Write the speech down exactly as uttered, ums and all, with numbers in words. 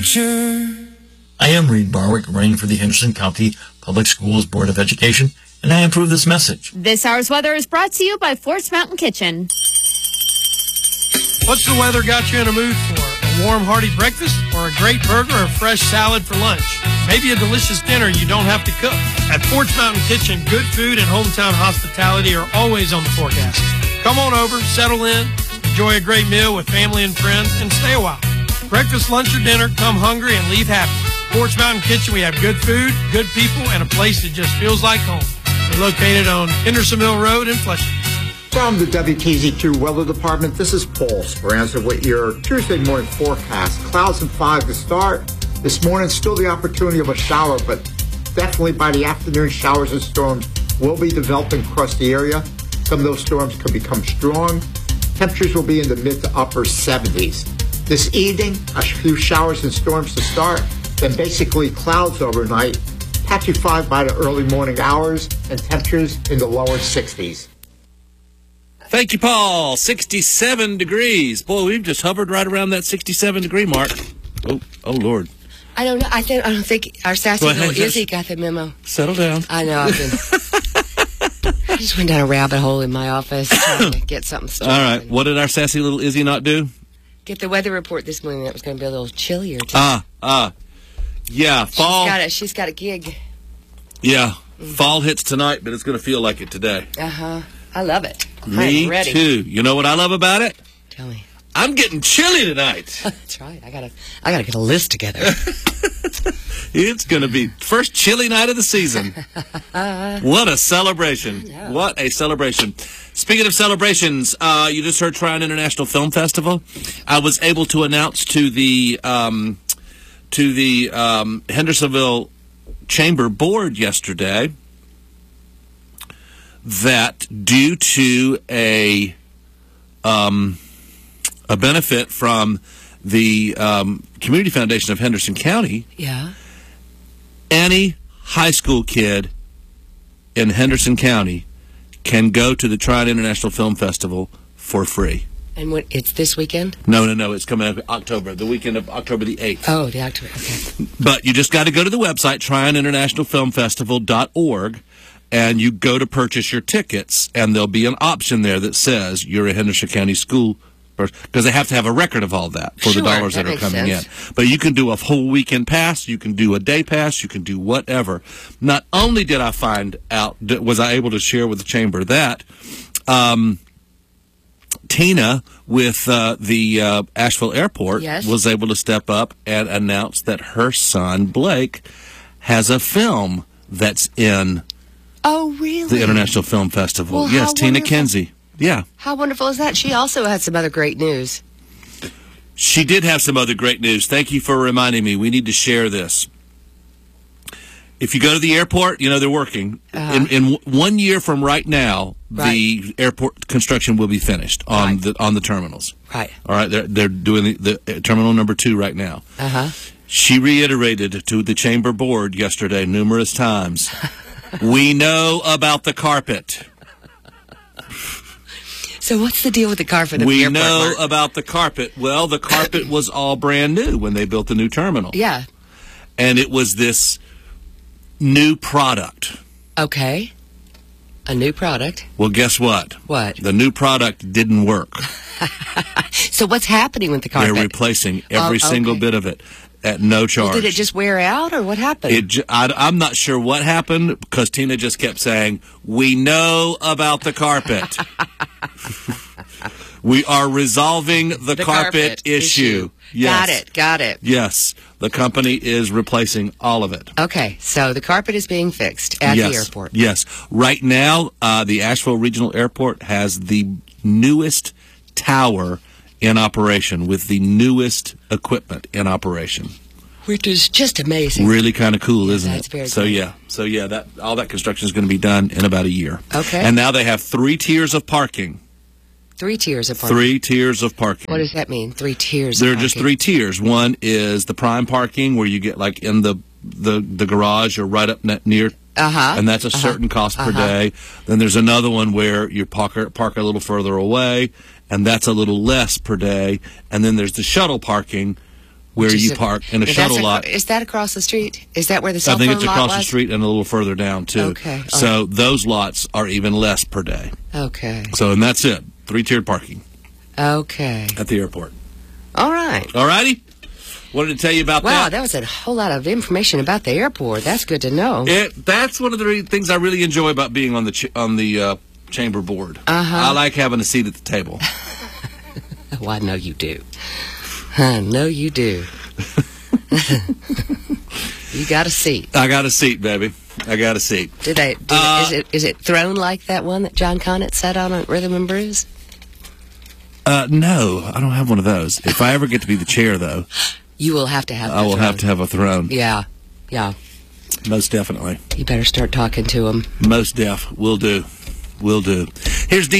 I am Reed Barwick, running for the Henderson County Public Schools Board of Education, and I approve this message. This hour's weather is brought to you by Forest Mountain Kitchen. What's the weather got you in a mood for? A warm, hearty breakfast or a great burger or fresh salad for lunch? Maybe a delicious dinner you don't have to cook. At Forest Mountain Kitchen, good food and hometown hospitality are always on the forecast. Come on over, settle in, enjoy a great meal with family and friends, and stay a while. Breakfast, lunch, or dinner, come hungry and leave happy. Forest Mountain Kitchen, we have good food, good people, and a place that just feels like home. We're located on Henderson Mill Road in Flushing. From the W K Z two Weather Department, this is Paul Speranza with your Tuesday morning forecast. Clouds and five to start. This morning, still the opportunity of a shower, but definitely by the afternoon, showers and storms will be developing across the area. Some of those storms could become strong. Temperatures will be in the mid to upper seventies. This evening, a few showers and storms to start, then basically clouds overnight, patchy five by the early morning hours, and temperatures in the lower sixties. Thank you, Paul. sixty-seven degrees. Boy, we've just hovered right around that sixty-seven degree mark. Oh, oh Lord. I don't know. I think I don't think our sassy Well, hey, little just- Izzy got the memo. Settle down. I know. I've been. I just went down a rabbit hole in my office trying to get something started. All right. What did our sassy little Izzy not do? Get the weather report this morning. That was going to be a little chillier. Too. Ah, ah. Yeah, fall. She's got a, she's got a gig. Yeah, fall hits tonight, but it's going to feel like it today. Uh huh. I love it. Me I'm ready. too. You know what I love about it? Tell me. I'm getting chilly tonight. That's right. I gotta, I gotta get a list together. It's going to be first chilly night of the season. What a celebration. Yeah. What a celebration. Speaking of celebrations, uh, you just heard Tryon International Film Festival. I was able to announce to the um, to the um, Hendersonville Chamber Board yesterday that due to a um, a benefit from the um, Community Foundation of Henderson County, Yeah. any high school kid in Henderson County can go to the Tryon International Film Festival for free. And what? It's this weekend. No, no, no. It's coming up October, the weekend of October the eighth. Oh, the October. Okay. But you just got to go to the website, tryon international film festival dot org, and you go to purchase your tickets, and there'll be an option there that says you're a Henderson County school person, because they have to have a record of all that for Sure, the dollars that, that are makes coming sense. in. But you can do a whole weekend pass, you can do a day pass, you can do whatever. Not only did I find out, was I able to share with the chamber that um, Tina with uh, the uh, Asheville Airport Yes. was able to step up and announce that her son, Blake, has a film that's in Oh, really? the International Film Festival. Well, yes, how Tina wonderful. Kenzie. Yeah. How wonderful is that? She also had some other great news. She did have some other great news. Thank you for reminding me. We need to share this. If you go to the airport, you know they're working. Uh-huh. In, in w- one year from right now, Right. the airport construction will be finished on Right. the on the terminals. Right. All right, they're they're doing the, the uh, terminal number two right now. Uh huh. She reiterated to the chamber board yesterday numerous times, we know about the carpet. So what's the deal with the carpet? At We the airport, know Mark? about the carpet. Well, the carpet was all brand new when they built the new terminal. Yeah. And it was this new product. Okay. A new product. Well, guess what? What? The new product didn't work. So what's happening with the carpet? They're replacing every Oh, single okay. bit of it at no charge. Well, did it just wear out, or what happened? It, ju- I, I'm not sure what happened because Tina just kept saying, we know about the carpet. We are resolving the, The carpet, issue. Yes. Got it. Got it. Yes. The company is replacing all of it. Okay. So the carpet is being fixed at yes. the airport. Yes. Right now, uh, the Asheville Regional Airport has the newest tower in operation with the newest equipment in operation. Which is just amazing. Really kind of cool, isn't That's it? very so cool. yeah, so yeah, that all that construction is going to be done in about a year. Okay. And now they have three tiers of parking. Three tiers of parking. Three tiers of parking. What does that mean? Three tiers. There are of just parking. three tiers. One is the prime parking, where you get like in the the, the garage or right up ne- near, Uh-huh. and that's a Uh-huh. certain cost per Uh-huh. day. Then there's another one where you park park a little further away, and that's a little less per day. And then there's the shuttle parking, where Which is you a- park in a Is shuttle that- lot. Is that across the street? Is that where the cell I think phone it's lot across the was? street and a little further down, too. Okay, all So those lots are even less per day. Okay. So, and that's it. Three-tiered parking Okay. at the airport. All right. All righty? Wanted to tell you about Wow, that. that was a whole lot of information about the airport. That's good to know. It, that's one of the re- things I really enjoy about being on the ch- on the uh, chamber board. Uh-huh. I like having a seat at the table. Oh, I know you do. I know you do. You got a seat. I got a seat, baby. I got a seat. Did they? Did Uh, it, is it is it thrown like that one that John Conant sat on at Rhythm and Blues? Uh, no, I don't have one of those. If I ever get to be the chair, though, You will have to have. I will have to have a throne. Yeah, yeah. Most definitely. You better start talking to him. Most def. Will do. Will do. Here's D.